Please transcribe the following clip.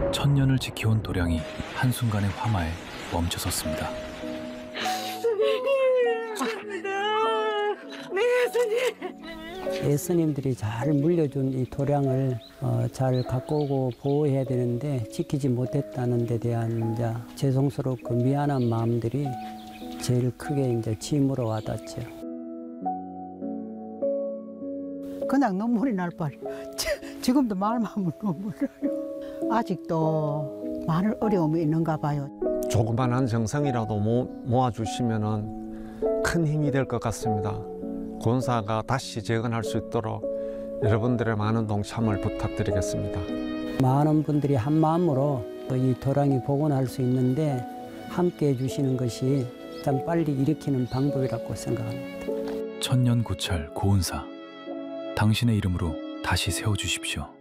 천년을 지켜온 도량이 한순간의 화마에 멈춰섰습니다. 예수님들이 잘 물려준 이 도량을 잘 갖고 오고 보호해야 되는데 지키지 못했다는 데 대한 이제 죄송스럽고 미안한 마음들이 제일 크게 이제 짐으로 와닿죠. 그냥 눈물이 날 뻔. 지금도 말만 하면 눈물 나요. 아직도 많은 어려움이 있는가 봐요. 조그만한 정성이라도 모아주시면 큰 힘이 될 것 같습니다. 권사가 다시 재건할 수 있도록 여러분들의 많은 동참을 부탁드리겠습니다. 많은 분들이 한 마음으로 이 도량이 복원할 수 있는데 함께 해주시는 것이 참 빨리 일으키는 방법이라고 생각합니다. 천년고찰 고은사, 당신의 이름으로 다시 세워주십시오.